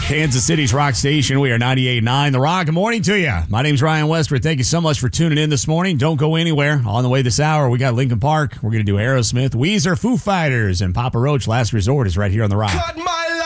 Kansas City's Rock Station. We are 98.9 The Rock. Good morning to you. My name's Ryan Westford. Thank you so much for tuning in this morning. Don't go anywhere. On the way this hour, we got Linkin Park. We're going to do Aerosmith, Weezer, Foo Fighters, and Papa Roach. Last Resort is right here on The Rock.